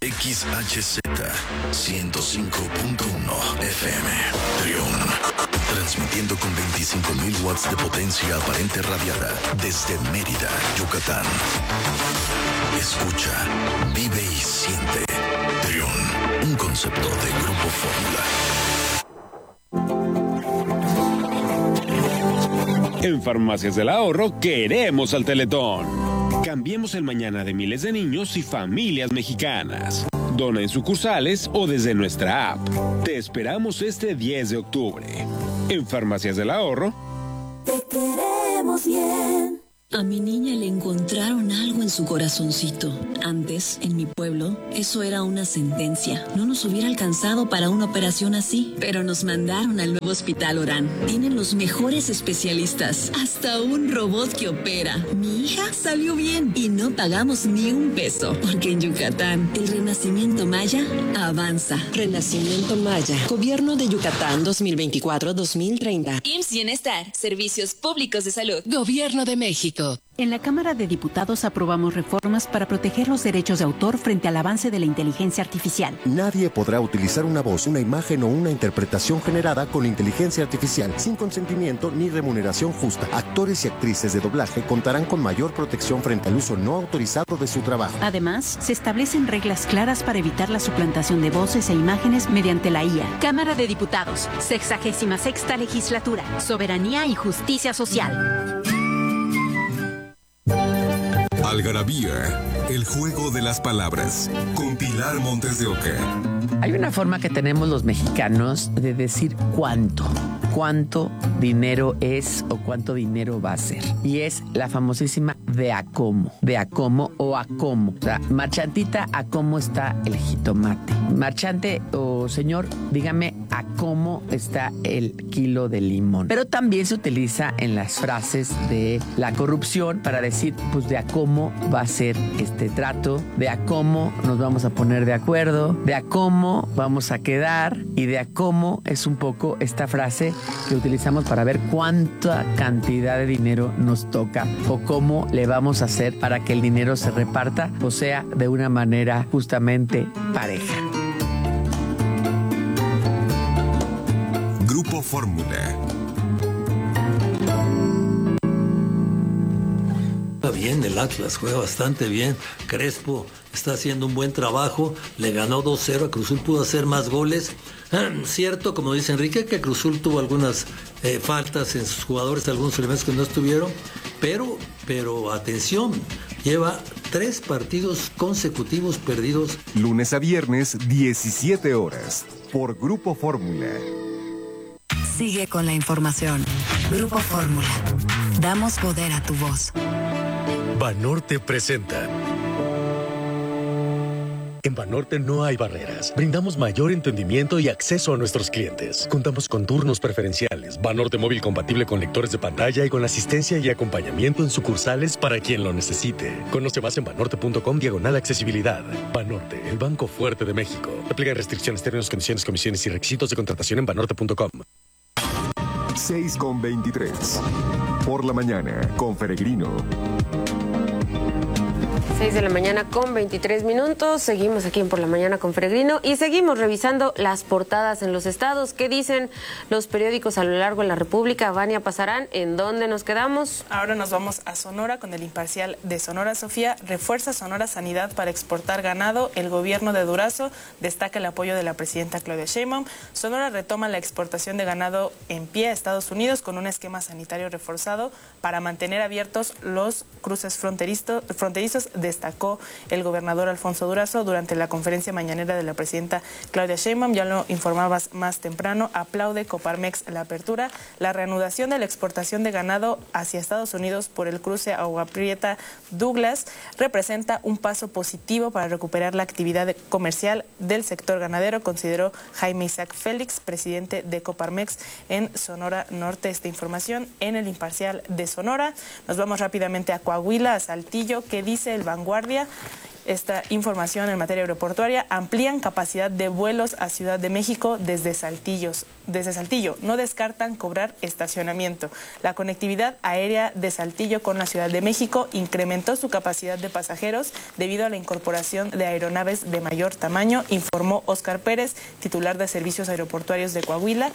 XHZ 105.1 FM. Trión. Transmitiendo con 25.000 watts de potencia aparente radiada desde Mérida, Yucatán. Escucha, vive y siente. Trión. Un concepto de Grupo Fórmula. En Farmacias del Ahorro queremos al Teletón. Cambiemos el mañana de miles de niños y familias mexicanas. Dona en sucursales o desde nuestra app. Te esperamos este 10 de octubre. En Farmacias del Ahorro. Te queremos bien. A mi niña le encontraron algo en su corazoncito. Antes, en mi pueblo, eso era una sentencia. No nos hubiera alcanzado para una operación así. Pero nos mandaron al nuevo Hospital Orán. Tienen los mejores especialistas. Hasta un robot que opera. Mi hija salió bien y no pagamos ni un peso. Porque en Yucatán, el renacimiento maya avanza. Renacimiento Maya. Gobierno de Yucatán 2024-2030. IMSS Bienestar. Servicios Públicos de Salud. Gobierno de México. En la Cámara de Diputados aprobamos reformas para proteger los derechos de autor frente al avance de la inteligencia artificial. Nadie podrá utilizar una voz, una imagen o una interpretación generada con inteligencia artificial sin consentimiento ni remuneración justa. Actores y actrices de doblaje contarán con mayor protección frente al uso no autorizado de su trabajo. Además, se establecen reglas claras para evitar la suplantación de voces e imágenes mediante la IA. Cámara de Diputados, 66ª Legislatura, Soberanía y Justicia Social. Algarabía, el juego de las palabras, con Pilar Montes de Oca. Hay una forma que tenemos los mexicanos de decir cuánto dinero es o cuánto dinero va a ser. Y es la famosísima de a cómo o a cómo. O sea, marchantita, ¿a cómo está el jitomate? Marchante o señor, dígame a cómo está el kilo de limón. Pero también se utiliza en las frases de la corrupción para decir, pues de a cómo va a ser este trato, de a cómo nos vamos a poner de acuerdo, de a cómo vamos a quedar y de a cómo es un poco esta frase que utilizamos para ver cuánta cantidad de dinero nos toca o cómo le vamos a hacer para que el dinero se reparta o sea de una manera justamente pareja. Grupo Fórmula. Bien, el Atlas juega bastante bien. Crespo está haciendo un buen trabajo. Le ganó 2-0 a Cruz Azul, pudo hacer más goles. Cierto, como dice Enrique, que Cruz Azul tuvo algunas faltas en sus jugadores, algunos elementos que no estuvieron. Pero atención, lleva 3 partidos consecutivos perdidos. Lunes a viernes, 17 horas, por Grupo Fórmula. Sigue con la información. Grupo Fórmula. Damos poder a tu voz. Banorte presenta. En Banorte no hay barreras. Brindamos mayor entendimiento y acceso a nuestros clientes. Contamos con turnos preferenciales. Banorte móvil compatible con lectores de pantalla y con asistencia y acompañamiento en sucursales para quien lo necesite. Conoce más en banorte.com/accesibilidad. Banorte, el banco fuerte de México. Aplican restricciones, términos, condiciones, comisiones y requisitos de contratación en banorte.com. 6:23. Por la mañana, con Peregrino. 6 de la mañana con 23 minutos. Seguimos aquí en Por la Mañana con Peregrino y seguimos revisando las portadas en los estados. ¿Qué dicen los periódicos a lo largo de la República? Vania Pasarán, ¿en dónde nos quedamos? Ahora nos vamos a Sonora con el Imparcial de Sonora. Sofía, refuerza Sonora Sanidad para exportar ganado. El gobierno de Durazo destaca el apoyo de la presidenta Claudia Sheinbaum. Sonora retoma la exportación de ganado en pie a Estados Unidos con un esquema sanitario reforzado para mantener abiertos los cruces fronterizos, destacó el gobernador Alfonso Durazo durante la conferencia mañanera de la presidenta Claudia Sheinbaum. Ya lo informabas más temprano, aplaude Coparmex la apertura. La reanudación de la exportación de ganado hacia Estados Unidos por el cruce Agua Prieta Douglas representa un paso positivo para recuperar la actividad comercial del sector ganadero, consideró Jaime Isaac Félix, presidente de Coparmex en Sonora Norte. Esta información en el Imparcial de Sonora. Nos vamos rápidamente a Coahuila, a Saltillo. ¿Qué dice el Vanguardia? esta información en materia aeroportuaria, amplían capacidad de vuelos a Ciudad de México desde Saltillo. No descartan cobrar estacionamiento. La conectividad aérea de Saltillo con la Ciudad de México incrementó su capacidad de pasajeros debido a la incorporación de aeronaves de mayor tamaño, informó Óscar Pérez, titular de Servicios Aeroportuarios de Coahuila.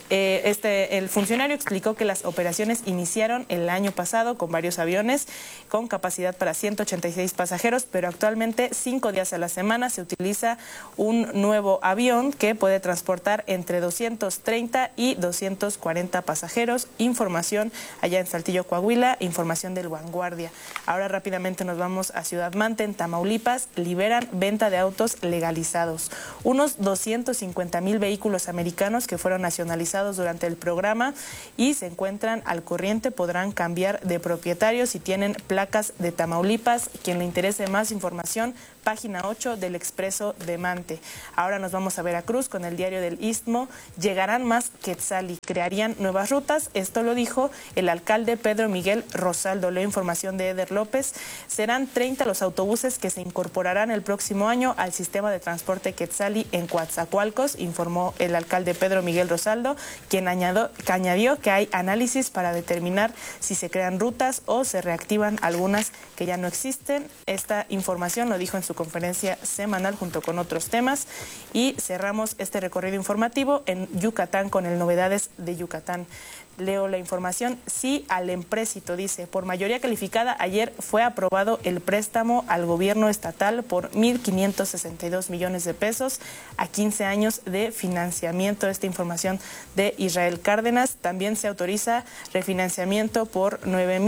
El funcionario explicó que las operaciones iniciaron el año pasado con varios aviones con capacidad para 186 pasajeros, pero actualmente 5 días a la semana se utiliza un nuevo avión que puede transportar entre 230 y 240 pasajeros. Información allá en Saltillo, Coahuila, información del Vanguardia. Ahora rápidamente nos vamos a Ciudad Mante, en Tamaulipas. Liberan venta de autos legalizados. Unos 250,000 vehículos americanos que fueron nacionalizados durante el programa y se encuentran al corriente podrán cambiar de propietario si tienen placas de Tamaulipas. Quien le interese más información, página 8 del Expreso de Mante. Ahora nos vamos a Veracruz con el Diario del Istmo. Llegarán más Quetzali, crearían nuevas rutas. Esto lo dijo el alcalde Pedro Miguel Rosaldo. Leo información de Eder López. Serán 30 los autobuses que se incorporarán el próximo año al sistema de transporte Quetzali en Coatzacoalcos, informó el alcalde Pedro Miguel Rosaldo, quien añadió que hay análisis para determinar si se crean rutas o se reactivan algunas que ya no existen. Esta información lo dijo en su conferencia semanal junto con otros temas. Y cerramos este recorrido informativo en Yucatán con el Novedades de Yucatán. Leo la información. Sí al empréstito, dice. Por mayoría calificada, ayer fue aprobado el préstamo al gobierno estatal por 1,562 millones de pesos a 15 años de financiamiento. Esta información de Israel Cárdenas. También se autoriza refinanciamiento por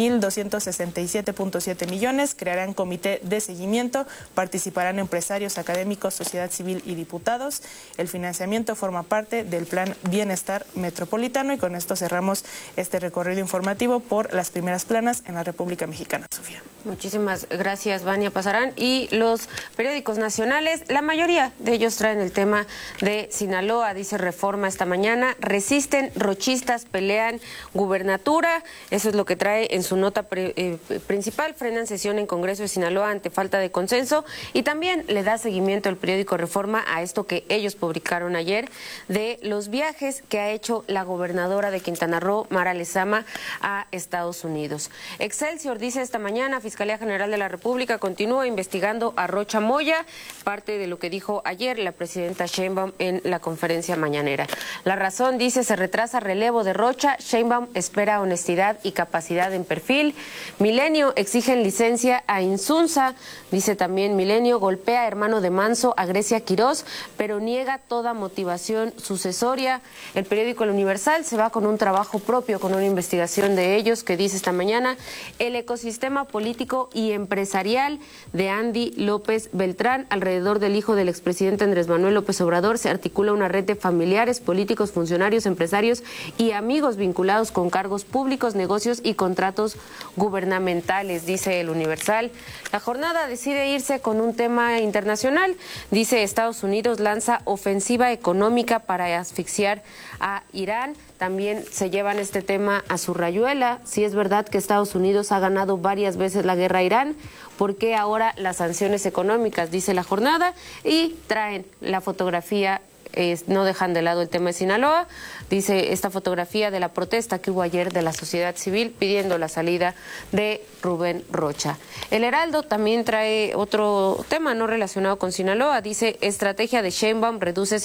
9,267.7 millones. Crearán comité de seguimiento. Participarán empresarios, académicos, sociedad civil y diputados. El financiamiento forma parte del Plan Bienestar Metropolitano. Y con esto cerramos este recorrido informativo por las primeras planas en la República Mexicana. Sofía. Muchísimas gracias, Vania Pasarán. Y los periódicos nacionales, la mayoría de ellos traen el tema de Sinaloa. Dice Reforma esta mañana: resisten rochistas, pelean gubernatura. Eso es lo que trae en su nota principal. Frenan sesión en Congreso de Sinaloa ante falta de consenso. Y también le da seguimiento el periódico Reforma a esto que ellos publicaron ayer de los viajes que ha hecho la gobernadora de Quintana Roo, Mara Lezama, a Estados Unidos. Excelsior dice esta mañana: Fiscalía General de la República continúa investigando a Rocha Moya, parte de lo que dijo ayer la presidenta Sheinbaum en la conferencia mañanera. La Razón dice: se retrasa relevo de Rocha, Sheinbaum espera honestidad y capacidad en perfil. Milenio: exigen licencia a Insunza. Dice también Milenio: golpea hermano de Manso a Grecia Quirós, pero niega toda motivación sucesoria. El periódico El Universal se va con un trabajo propio, con una investigación de ellos, que dice esta mañana: el ecosistema político y empresarial de Andy López Beltrán. Alrededor del hijo del expresidente Andrés Manuel López Obrador se articula una red de familiares, políticos, funcionarios, empresarios y amigos vinculados con cargos públicos, negocios y contratos gubernamentales, dice El Universal. La Jornada decide irse con un tema internacional. Dice: Estados Unidos lanza ofensiva económica para asfixiar a Irán. También se llevan este tema a su rayuela. Si es verdad que Estados Unidos ha ganado varias veces la guerra a Irán, ¿por qué ahora las sanciones económicas? Dice La Jornada, y traen la fotografía. No dejan de lado el tema de Sinaloa. Dice esta fotografía de la protesta que hubo ayer de la sociedad civil pidiendo la salida de Rubén Rocha. El Heraldo también trae otro tema no relacionado con Sinaloa. Dice: estrategia de Sheinbaum reduce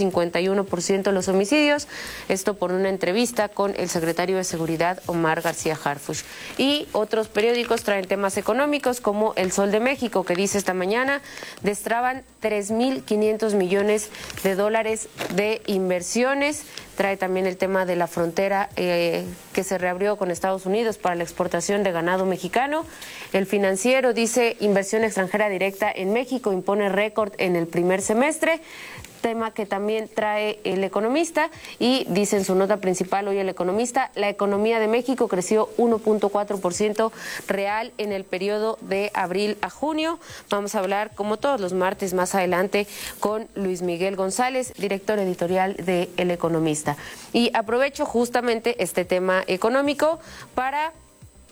51% los homicidios. Esto por una entrevista con el secretario de Seguridad, Omar García Harfuch. Y otros periódicos traen temas económicos, como El Sol de México, que dice esta mañana: destraban 3,500 millones de dólares de inversiones. Trae también el tema de la frontera que se reabrió con Estados Unidos para la exportación de ganado mexicano. El Financiero dice: inversión extranjera directa en México impone récord en el primer semestre. Tema que también trae El Economista, y dice en su nota principal hoy El Economista: la economía de México creció 1.4% real en el periodo de abril a junio. Vamos a hablar, como todos los martes, más adelante con Luis Miguel González, director editorial de El Economista. Y aprovecho justamente este tema económico para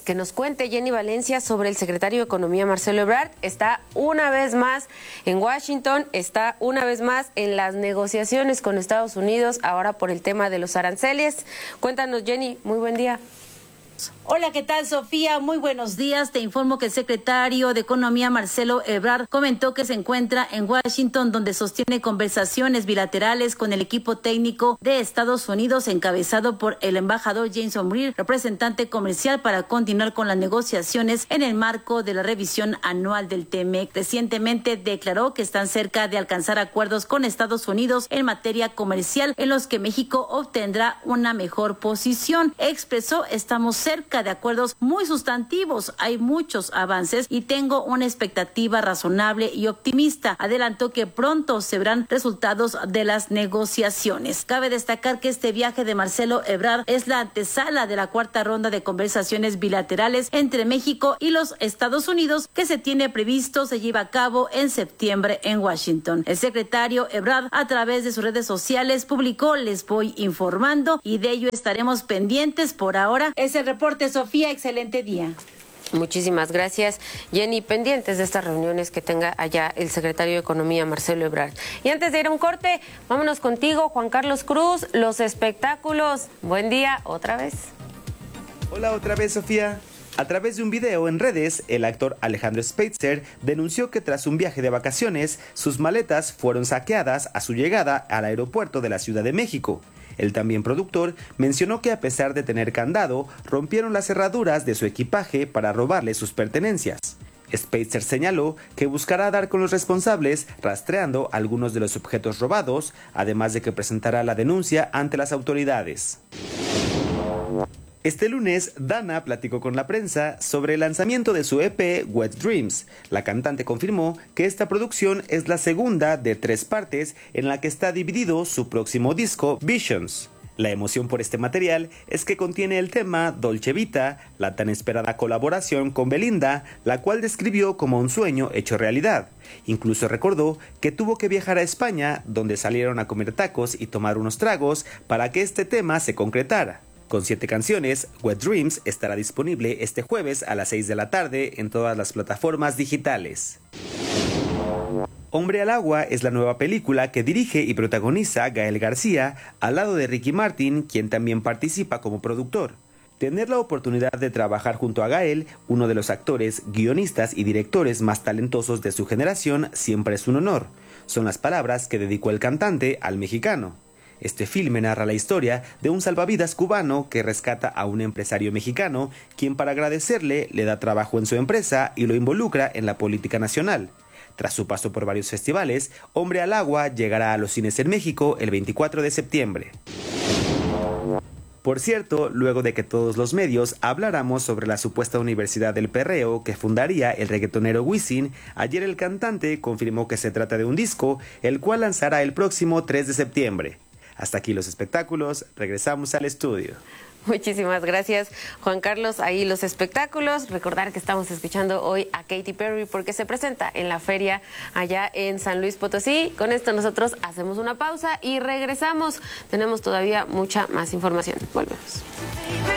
que nos cuente Jenny Valencia sobre el secretario de Economía, Marcelo Ebrard. Está una vez más en Washington, está una vez más en las negociaciones con Estados Unidos, ahora por el tema de los aranceles. Cuéntanos, Jenny, muy buen día. Hola, ¿qué tal, Sofía? Muy buenos días. Te informo que el secretario de Economía, Marcelo Ebrard, comentó que se encuentra en Washington, donde sostiene conversaciones bilaterales con el equipo técnico de Estados Unidos, encabezado por el embajador James O'Brien, representante comercial, para continuar con las negociaciones en el marco de la revisión anual del TEMEC. Recientemente declaró que están cerca de alcanzar acuerdos con Estados Unidos en materia comercial, en los que México obtendrá una mejor posición. Expresó: estamos cerca de acuerdos muy sustantivos, hay muchos avances y tengo una expectativa razonable y optimista. Adelantó que pronto se verán resultados de las negociaciones. Cabe destacar que este viaje de Marcelo Ebrard es la antesala de la cuarta ronda de conversaciones bilaterales entre México y los Estados Unidos, que se tiene previsto se lleva a cabo en septiembre en Washington. El secretario Ebrard, a través de sus redes sociales, publicó: les voy informando, y de ello estaremos pendientes. Por ahora es el reporte, Sofía. Excelente día. Muchísimas gracias, Jenny. Pendientes de estas reuniones que tenga allá el secretario de Economía, Marcelo Ebrard. Y antes de ir a un corte, vámonos contigo, Juan Carlos Cruz, los espectáculos. Buen día otra vez. Hola otra vez, Sofía. A través de un video en redes, el actor Alejandro Spitzer denunció que tras un viaje de vacaciones, sus maletas fueron saqueadas a su llegada al aeropuerto de la Ciudad de México. El también productor mencionó que, a pesar de tener candado, rompieron las cerraduras de su equipaje para robarle sus pertenencias. Spitzer señaló que buscará dar con los responsables rastreando algunos de los objetos robados, además de que presentará la denuncia ante las autoridades. Este lunes, Dana platicó con la prensa sobre el lanzamiento de su EP Wet Dreams. La cantante confirmó que esta producción es la segunda de 3 partes en la que está dividido su próximo disco, Visions. La emoción por este material es que contiene el tema Dolce Vita, la tan esperada colaboración con Belinda, la cual describió como un sueño hecho realidad. Incluso recordó que tuvo que viajar a España, donde salieron a comer tacos y tomar unos tragos para que este tema se concretara. Con 7 canciones, Wet Dreams estará disponible este jueves a las 6 de la tarde en todas las plataformas digitales. Hombre al agua es la nueva película que dirige y protagoniza Gael García, al lado de Ricky Martin, quien también participa como productor. Tener la oportunidad de trabajar junto a Gael, uno de los actores, guionistas y directores más talentosos de su generación, siempre es un honor. Son las palabras que dedicó el cantante al mexicano. Este filme narra la historia de un salvavidas cubano que rescata a un empresario mexicano, quien, para agradecerle, le da trabajo en su empresa y lo involucra en la política nacional. Tras su paso por varios festivales, Hombre al agua llegará a los cines en México el 24 de septiembre. Por cierto, luego de que todos los medios habláramos sobre la supuesta Universidad del Perreo que fundaría el reggaetonero Wisin, ayer el cantante confirmó que se trata de un disco, el cual lanzará el próximo 3 de septiembre. Hasta aquí los espectáculos, regresamos al estudio. Muchísimas gracias, Juan Carlos. Ahí los espectáculos. Recordar que estamos escuchando hoy a Katy Perry porque se presenta en la feria allá en San Luis Potosí. Con esto nosotros hacemos una pausa y regresamos. Tenemos todavía mucha más información. Volvemos.